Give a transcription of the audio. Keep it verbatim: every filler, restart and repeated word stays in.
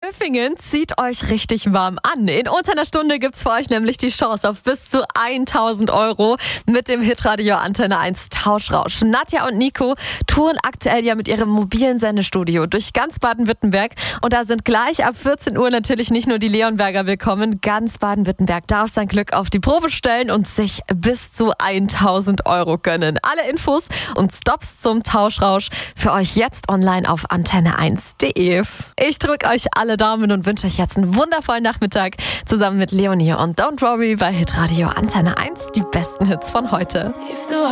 Pfiffingen zieht euch richtig warm an. In unter einer Stunde gibt's für euch nämlich die Chance auf bis zu tausend Euro mit dem Hitradio Antenne eins Tauschrausch. Nadja und Nico touren aktuell ja mit ihrem mobilen Sendestudio durch ganz Baden-Württemberg. Und da sind gleich ab vierzehn Uhr natürlich nicht nur die Leonberger willkommen. Ganz Baden-Württemberg darf sein Glück auf die Probe stellen und sich bis zu tausend Euro gönnen. Alle Infos und Stops zum Tauschrausch für euch jetzt online auf antenne eins punkt de. Ich drücke euch alle Daumen und wünsche euch jetzt einen wundervollen Nachmittag zusammen mit Leonie und Don't Worry bei Hitradio Antenne eins. Die besten Hits von heute.